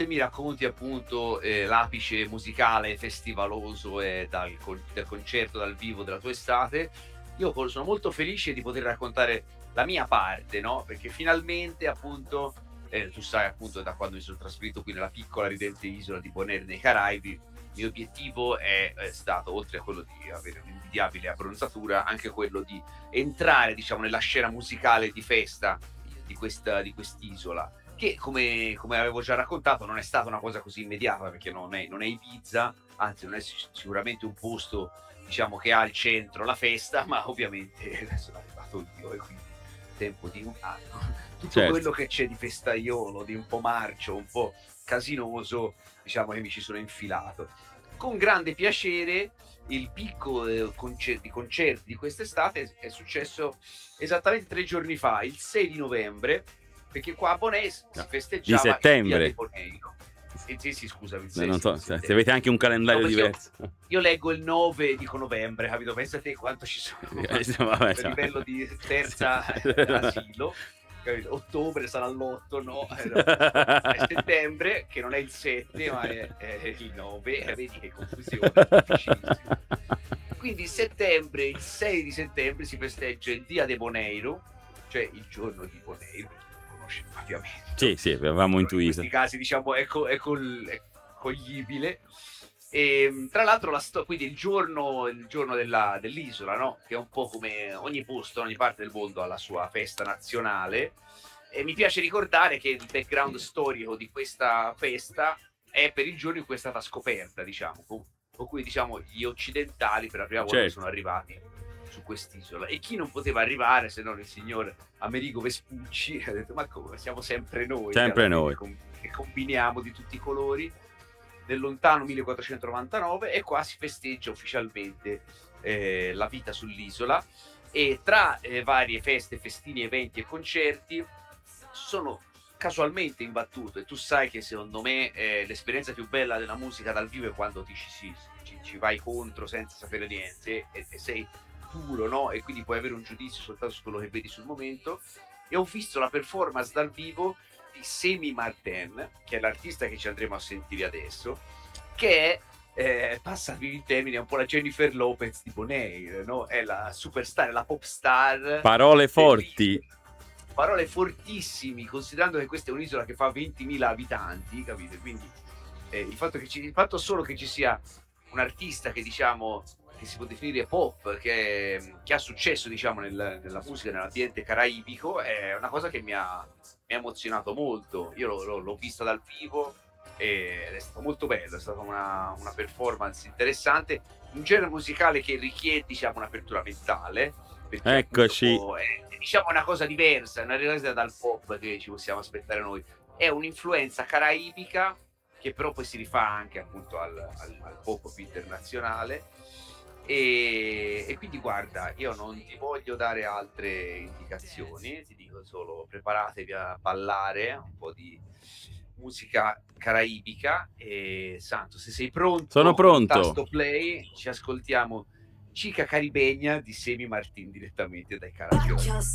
te mi racconti appunto l'apice musicale, festivaloso del concerto dal vivo della tua estate, sono molto felice di poter raccontare la mia parte, no? Perché finalmente appunto, tu sai appunto da quando mi sono trasferito qui nella piccola ridente isola di Bonaire nei Caraibi, il mio obiettivo è stato, oltre a quello di avere un'invidiabile abbronzatura, anche quello di entrare, diciamo, nella scena musicale di festa di quest'isola, che come avevo già raccontato non è stata una cosa così immediata, perché non è Ibiza, anzi non è sicuramente un posto, diciamo, che ha al centro la festa, ma ovviamente sono arrivato io e quindi tempo di un anno. Tutto Certo. quello che c'è di festaiolo, di un po' marcio, un po' casinoso, diciamo che mi ci sono infilato. Con grande piacere il picco di concerti di quest'estate è successo esattamente 3 giorni fa, il 6 di novembre, perché qua a Bonaire si No, di festeggiava il Dia settembre. de Boneiro. Sì, scusami, il 6 Non sì, so di se settembre. avete anche un calendario No, perché diverso. io leggo il 9 e dico novembre, capito? Pensa te quanto ci sono Vabbè, a livello di terza asilo, capito? Ottobre sarà l'8, no? È settembre, che non è il 7, ma è il 9, vedi che confusione, difficilissimo. Quindi il 6 di settembre si festeggia il Dia de Boneiro, cioè il giorno di Boneiro, per chi non conosce il paviamento. Sì, avevamo In intuito. questi casi, diciamo, è coglibile. Tra l'altro quindi il giorno dell'isola, no? Che è un po' come ogni posto, ogni parte del mondo ha la sua festa nazionale. E mi piace ricordare che il background storico di questa festa è per il giorno in cui è stata scoperta, diciamo, con cui, diciamo, gli occidentali per la prima volta Certo. sono arrivati su quest'isola. E chi non poteva arrivare se non il signor Amerigo Vespucci ha detto: ma come, siamo sempre noi, Sempre noi. che combiniamo di tutti i colori, nel lontano 1499, e qua si festeggia ufficialmente la vita sull'isola. E tra varie feste, festini, eventi e concerti sono casualmente imbattuto, e tu sai che secondo me l'esperienza più bella della musica dal vivo è quando ci vai contro senza sapere niente e sei puro, no? E quindi puoi avere un giudizio soltanto su quello che vedi sul momento. E ho visto la performance dal vivo di Semi Martin, che è l'artista che ci andremo a sentire adesso, che è, passami il termine, è un po' la Jennifer Lopez di Bonaire, no? È la superstar, è la pop star. Parole forti. Parole fortissimi, considerando che questa è un'isola che fa 20.000 abitanti, capite? Quindi il fatto solo che ci sia un artista che, diciamo, che si può definire pop, che ha successo, diciamo, nella musica, nell'ambiente caraibico, è una cosa che mi ha emozionato molto. Io l'ho vista dal vivo ed è stato molto bello, è stata una performance interessante, un genere musicale che richiede, diciamo, un'apertura mentale, perché Eccoci. appunto, è, diciamo, una cosa diversa, una realtà dal pop che ci possiamo aspettare noi. È un'influenza caraibica che però poi si rifà anche appunto al pop più internazionale. E quindi guarda, io non ti voglio dare altre indicazioni, ti dico solo preparatevi a ballare un po' di musica caraibica. E Santo, se sei pronto, sono pronto. Tasto play, ci ascoltiamo Chica Caribegna di Semi Martin direttamente dai Caraibi.